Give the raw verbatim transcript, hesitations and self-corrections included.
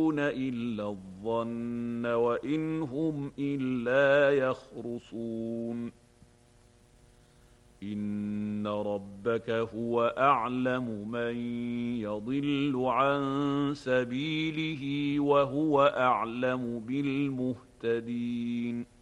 إلا الظن وإن هم إلا يخرصون إن ربك هو أعلم من يضل عن سبيله وهو أعلم بالمهتدين